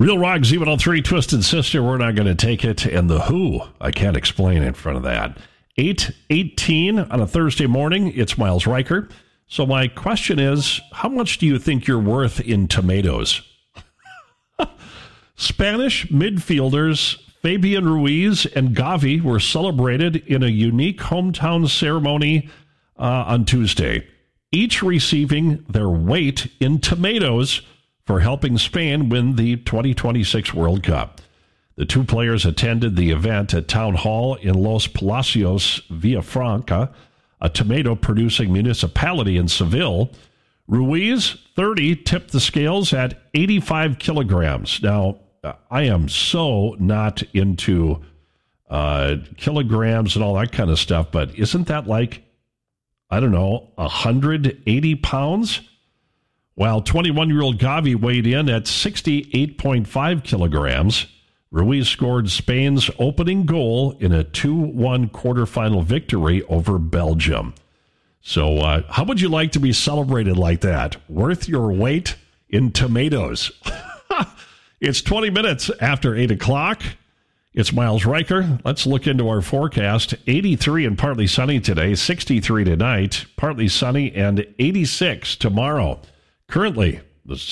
Real Rock Z103, Twisted Sister, We're Not Going to Take It, and The Who, I Can't Explain in front of that. 8:18 on a Thursday morning, it's Miles Riker. So my question is, how much do you think you're worth in tomatoes? Spanish midfielders Fabian Ruiz and Gavi were celebrated in a unique hometown ceremony on Tuesday, each receiving their weight in tomatoes for helping Spain win the 2026 World Cup. The two players attended the event at Town Hall in Los Palacios, Villafranca, a tomato-producing municipality in Seville. Ruiz, 30, tipped the scales at 85 kilograms. Now, I am so not into kilograms and all that kind of stuff, but isn't that like, I don't know, 180 pounds? While 21-year-old Gavi weighed in at 68.5 kilograms, Ruiz scored Spain's opening goal in a 2-1 quarterfinal victory over Belgium. So how would you like to be celebrated like that? Worth your weight in tomatoes. It's 20 minutes after 8 o'clock. It's Miles Riker. Let's look into our forecast. 83 and partly sunny today, 63 tonight, partly sunny, and 86 tomorrow. Currently, the